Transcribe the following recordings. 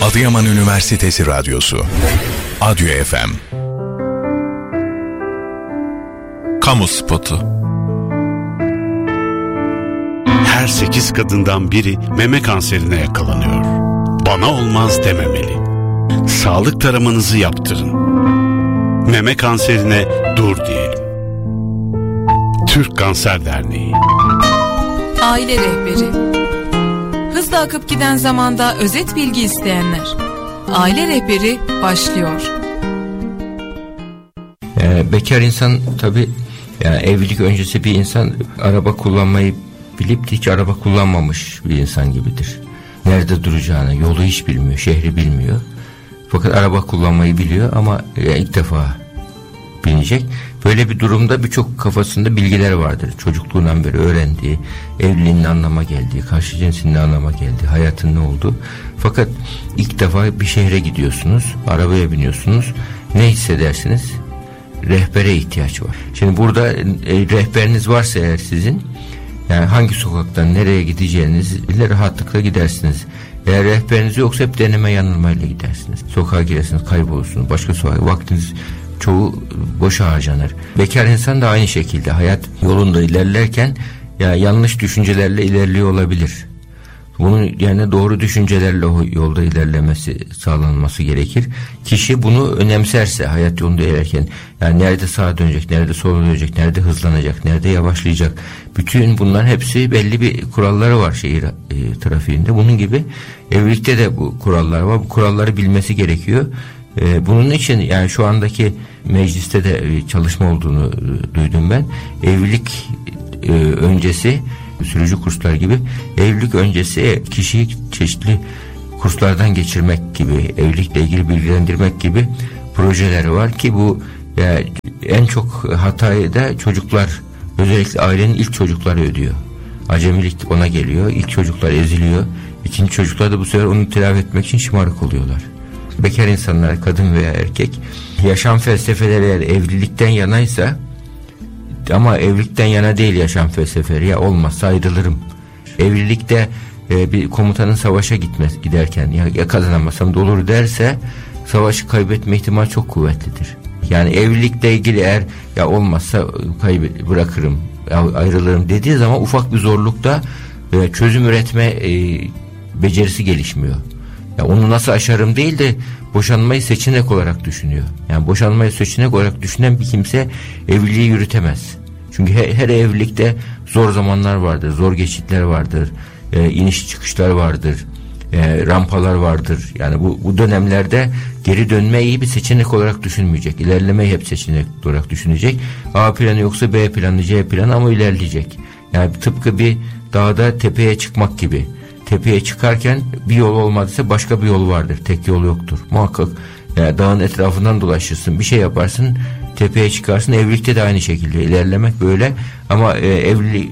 Adıyaman Üniversitesi Radyosu Adyo FM. Kamu spotu. Her 8 kadından biri meme kanserine yakalanıyor. Bana olmaz dememeli. Sağlık taramanızı yaptırın. Meme kanserine dur diyelim. Türk Kanser Derneği. Aile rehberi. Hızla akıp giden zamanda özet bilgi isteyenler. Aile rehberi başlıyor. Bekar insan tabii, yani evlilik öncesi bir insan araba kullanmayı bilip de hiç araba kullanmamış bir insan gibidir. Nerede duracağını, yolu hiç bilmiyor, şehri bilmiyor. Fakat araba kullanmayı biliyor ama ilk defa binecek. Böyle bir durumda birçok kafasında bilgiler vardır. Çocukluğundan beri öğrendiği, evliliğin ne anlama geldiği, karşı cinsin ne anlama geldiği, hayatın ne olduğu. Fakat ilk defa bir şehre gidiyorsunuz, arabaya biniyorsunuz. Ne hissedersiniz? Rehbere ihtiyaç var. Şimdi burada rehberiniz varsa eğer sizin, yani hangi sokaktan nereye gideceğinizle rahatlıkla gidersiniz. Eğer rehberiniz yoksa hep deneme yanılmayla gidersiniz. Sokağa girersiniz, kaybolursunuz. Başka sokağa, vaktiniz çoğu boşa harcanır. Bekar insan da aynı şekilde hayat yolunda ilerlerken ya yanlış düşüncelerle ilerliyor olabilir. Bunun yerine doğru düşüncelerle o yolda ilerlemesi sağlanması gerekir. Kişi bunu önemserse hayat yolunda ilerlerken, yani nerede sağa dönecek, nerede sola dönecek, nerede hızlanacak, nerede yavaşlayacak, bütün bunların hepsi belli bir kuralları var şehir trafiğinde. Bunun gibi evlilikte de bu kurallar var. Bu kuralları bilmesi gerekiyor. Bunun için yani şu andaki mecliste de çalışma olduğunu duydum ben. Evlilik öncesi sürücü kurslar gibi, evlilik öncesi kişiyi çeşitli kurslardan geçirmek gibi, evlilikle ilgili bilgilendirmek gibi projeleri var ki bu yani en çok hatayı da çocuklar, özellikle ailenin ilk çocukları ödüyor. Acemilik ona geliyor. İlk çocuklar eziliyor. İkinci çocuklar da bu sefer onu telafi etmek için şımarık oluyorlar. Bekar insanlar, kadın veya erkek, yaşam felsefeleri eğer evlilikten yanaysa, ama evlilikten yana değil yaşam felsefeleri, ya olmazsa ayrılırım. Evlilikte bir komutanın savaşa giderken ya kazanamazsam da olur derse, savaşı kaybetme ihtimali çok kuvvetlidir. Yani evlilikle ilgili eğer ya olmazsa bırakırım, ayrılırım dediği zaman ufak bir zorlukta çözüm üretme becerisi gelişmiyor. Ya onu nasıl aşarım değil de boşanmayı seçenek olarak düşünüyor. Yani boşanmayı seçenek olarak düşünen bir kimse evliliği yürütemez. Çünkü her evlilikte zor zamanlar vardır, zor geçitler vardır, iniş çıkışlar vardır, rampalar vardır. Yani bu dönemlerde geri dönmeyi bir seçenek olarak düşünmeyecek. İlerlemeyi hep seçenek olarak düşünecek. A planı yoksa B planı, C planı, ama ilerleyecek. Yani tıpkı bir dağda tepeye çıkmak gibi. Tepeye çıkarken bir yol olmadıysa başka bir yol vardır. Tek yol yoktur. Muhakkak yani dağın etrafından dolaşırsın, bir şey yaparsın, tepeye çıkarsın. Evlilikte de aynı şekilde ilerlemek böyle. Ama evlilik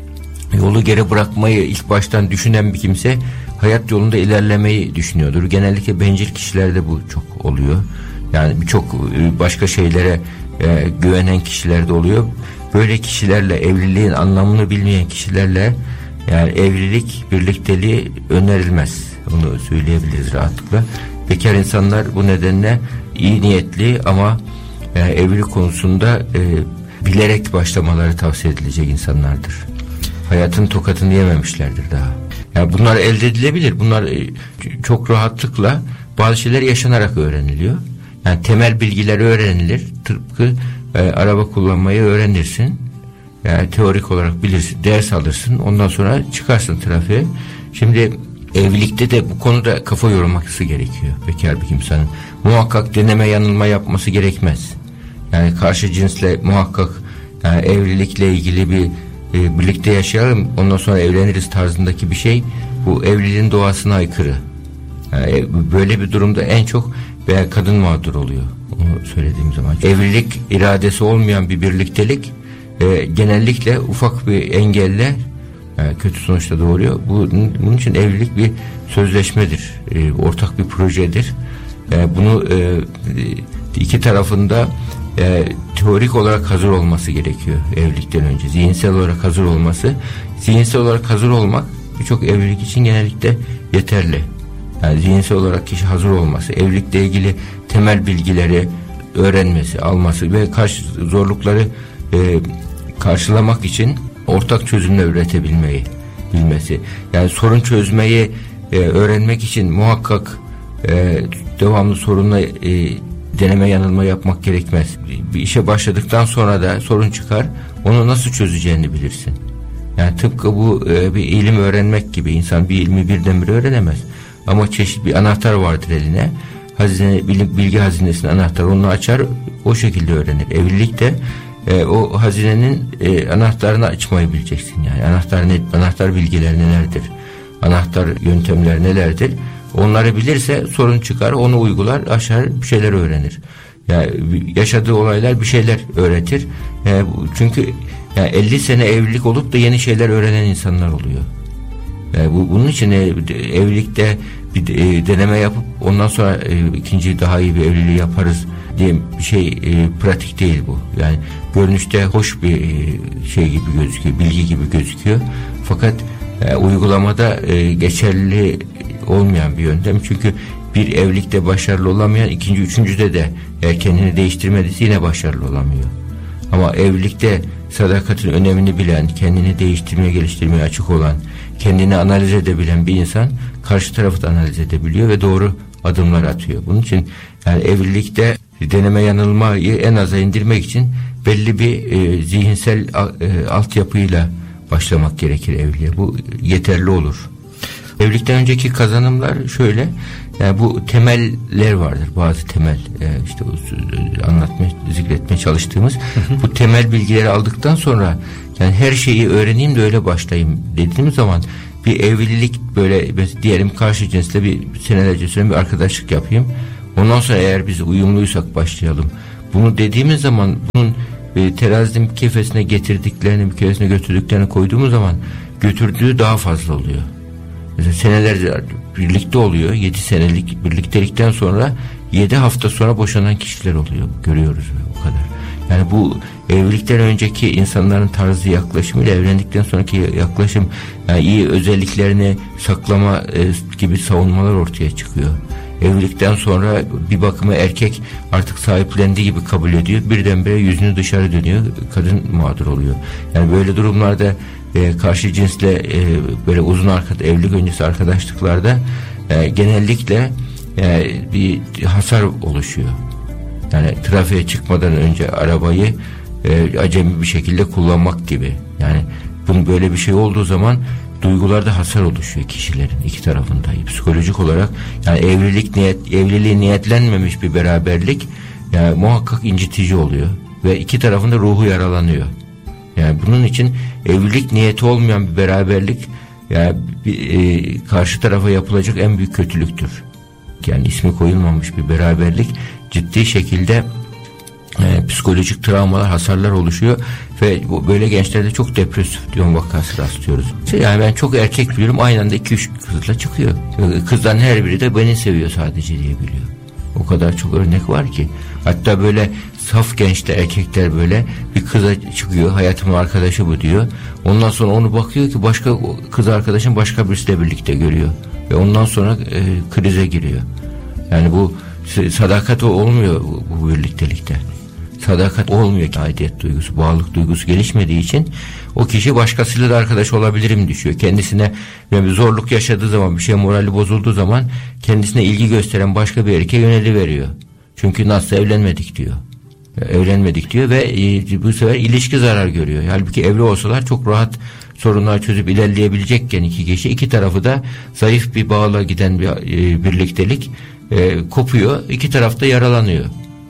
yolu geri bırakmayı ilk baştan düşünen bir kimse hayat yolunda ilerlemeyi düşünüyordur. Genellikle bencil kişilerde bu çok oluyor. Yani birçok başka şeylere güvenen kişilerde oluyor. Böyle kişilerle, evliliğin anlamını bilmeyen kişilerle yani evlilik, birlikteliği önerilmez. Onu söyleyebiliriz rahatlıkla. Bekar insanlar bu nedenle iyi niyetli ama evlilik konusunda bilerek başlamaları tavsiye edilecek insanlardır. Hayatın tokatını yememişlerdir daha. Yani bunlar elde edilebilir. Bunlar çok rahatlıkla, bazı şeyler yaşanarak öğreniliyor. Yani temel bilgiler öğrenilir. Tıpkı araba kullanmayı öğrenirsin. Yani teorik olarak bilirsin, ders alırsın, ondan sonra çıkarsın trafiğe. Şimdi evlilikte de bu konuda kafa yorulması gerekiyor bekar bir kimsenin. Muhakkak deneme yanılma yapması gerekmez. Yani karşı cinsle muhakkak yani evlilikle ilgili bir birlikte yaşayalım, ondan sonra evleniriz tarzındaki bir şey, bu evliliğin doğasına aykırı. Yani böyle bir durumda en çok veya kadın mağdur oluyor. Onu söylediğim zaman. Evlilik iradesi olmayan bir birliktelik genellikle ufak bir engelle kötü sonuçta doğuruyor. Bunun için evlilik bir sözleşmedir, ortak bir projedir. Bunu iki tarafında teorik olarak hazır olması gerekiyor evlilikten önce. Zihinsel olarak hazır olması. Zihinsel olarak hazır olmak birçok evlilik için genellikle yeterli. Yani zihinsel olarak kişi hazır olması, evlilikle ilgili temel bilgileri öğrenmesi, alması ve zorlukları karşılamak için ortak çözümler üretebilmeyi bilmesi. Yani sorun çözmeyi öğrenmek için muhakkak devamlı sorunla deneme yanılma yapmak gerekmez. Bir işe başladıktan sonra da sorun çıkar, onu nasıl çözeceğini bilirsin. Yani tıpkı bu bir ilim öğrenmek gibi. İnsan bir ilmi birdenbire öğrenemez. Ama çeşitli bir anahtar vardır eline. Bilgi hazinesinin anahtarı, onu açar, o şekilde öğrenir. Evlilikte o hazinenin anahtarını açmayı bileceksin. Yani anahtar bilgiler nelerdir? Anahtar yöntemler nelerdir? Onları bilirse sorun çıkar, onu uygular, aşar, bir şeyler öğrenir. Yani yaşadığı olaylar bir şeyler öğretir. Çünkü yani 50 sene evlilik olup da yeni şeyler öğrenen insanlar oluyor. Yani bunun için evlilikte bir deneme yapıp ondan sonra ikinci daha iyi bir evliliği yaparız diye bir şey pratik değil bu. Yani görünüşte hoş bir şey gibi gözüküyor, bilgi gibi gözüküyor. Fakat uygulamada geçerli olmayan bir yöntem. Çünkü bir evlilikte başarılı olamayan ikinci, üçüncüde de kendini değiştirmediyse yine başarılı olamıyor. Ama evlilikte sadakatin önemini bilen, kendini değiştirmeye, geliştirmeye açık olan, kendini analiz edebilen bir insan karşı tarafı da analiz edebiliyor ve doğru adımlar atıyor. Bunun için yani evlilikte deneme yanılmayı en aza indirmek için belli bir zihinsel altyapıyla başlamak gerekir evliliğe. Bu yeterli olur. Evlilikten önceki kazanımlar şöyle, yani bu temeller vardır, bazı temel işte zikretmeye çalıştığımız bu temel bilgileri aldıktan sonra yani her şeyi öğreneyim de öyle başlayayım dediğimiz zaman bir evlilik böyle diyelim karşı cinsle bir senelerce süren bir arkadaşlık yapayım, ondan sonra eğer biz uyumluysak başlayalım. Bunu dediğimiz zaman bunun terazinin kefesine getirdiklerini, bir kefesine götürdüklerini koyduğumuz zaman götürdüğü daha fazla oluyor. Mesela senelerce birlikte oluyor. 7 senelik birliktelikten sonra 7 hafta sonra boşanan kişiler oluyor. Görüyoruz o kadar. Yani bu evlilikten önceki insanların tarzı yaklaşımıyla evlendikten sonraki yaklaşım, yani iyi özelliklerini saklama gibi savunmalar ortaya çıkıyor. Evlilikten sonra bir bakıma erkek artık sahiplendiği gibi kabul ediyor. Birdenbire yüzünü dışarı dönüyor. Kadın mağdur oluyor. Yani böyle durumlarda karşı cinsle böyle uzun evlilik öncesi arkadaşlıklarda genellikle bir hasar oluşuyor. Yani trafiğe çıkmadan önce arabayı acemi bir şekilde kullanmak gibi. Yani bunun böyle bir şey olduğu zaman duygularda hasar oluşuyor kişilerin iki tarafında. Psikolojik olarak yani evliliği niyetlenmemiş bir beraberlik yani muhakkak incitici oluyor ve iki tarafında ruhu yaralanıyor. Yani bunun için evlilik niyeti olmayan bir beraberlik yani karşı tarafa yapılacak en büyük kötülüktür. Yani ismi koyulmamış bir beraberlik ciddi şekilde psikolojik travmalar, hasarlar oluşuyor ve böyle gençlerde çok depresyon vakası rastlıyoruz. Yani ben çok erkek biliyorum, aynı anda 2-3 kızla çıkıyor. Kızların her biri de beni seviyor sadece diye biliyor. O kadar çok örnek var ki. Hatta böyle saf gençler, erkekler böyle bir kıza çıkıyor, hayatımın arkadaşı bu diyor. Ondan sonra onu bakıyor ki başka kız arkadaşın başka birisiyle birlikte görüyor. Ve ondan sonra krize giriyor. Yani bu sadakat olmuyor bu birliktelikte. Sadakat olmuyor ki, aidiyet duygusu, bağlılık duygusu gelişmediği için o kişi başkasıyla da arkadaş olabilirim düşüyor. Kendisine yani bir zorluk yaşadığı zaman, bir şey morali bozulduğu zaman kendisine ilgi gösteren başka bir erkeğe yöneliveriyor. Çünkü nasıl evlenmedik diyor. Evlenmedik diyor ve bu sefer ilişki zarar görüyor. Halbuki evli olsalar çok rahat sorunlar çözüp ilerleyebilecekken iki tarafı da zayıf bir bağla giden bir birliktelik kopuyor. İki taraf da yaralanıyor.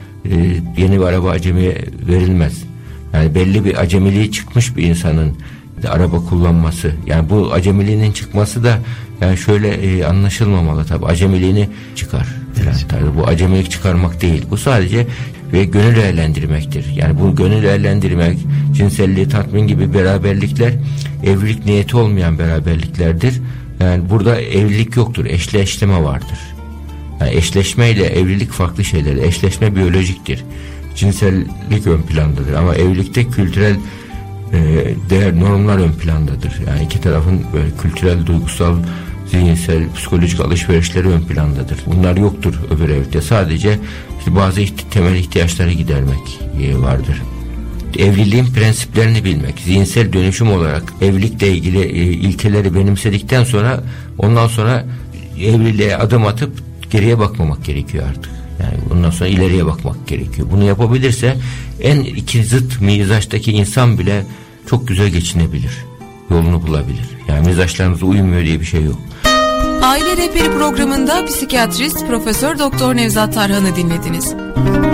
Yeni bir araba acemiye verilmez. Yani belli bir acemiliği çıkmış bir insanın araba kullanması, yani bu acemiliğinin çıkması da yani şöyle anlaşılmamalı tabii. Acemiliğini çıkar. Evet. Tabii bu acemilik çıkarmak değil. Bu sadece ve gönül eğlendirmektir. Yani bu gönül eğlendirmek, cinselliği tatmin gibi beraberlikler evlilik niyeti olmayan beraberliklerdir. Yani burada evlilik yoktur. Eşleşme vardır. Yani eşleşme ile evlilik farklı şeyler. Eşleşme biyolojiktir. Cinsellik ön plandadır. Ama evlilikte kültürel değer, normlar ön plandadır. Yani iki tarafın böyle kültürel, duygusal, zihinsel, psikolojik alışverişleri ön plandadır. Bunlar yoktur öbür evlilikte. Sadece işte bazı temel ihtiyaçları gidermek vardır. Evliliğin prensiplerini bilmek, zihinsel dönüşüm olarak evlilikle ilgili ilkeleri benimsedikten sonra ondan sonra evliliğe adım atıp geriye bakmamak gerekiyor artık. Yani ondan sonra ileriye bakmak gerekiyor. Bunu yapabilirse en iki zıt mizaçtaki insan bile çok güzel geçinebilir. Yolunu bulabilir. Yani mizaçlarımıza uymuyor diye bir şey yok. Aile Rehberi programında psikiyatrist Profesör Doktor Nevzat Tarhan'ı dinlediniz.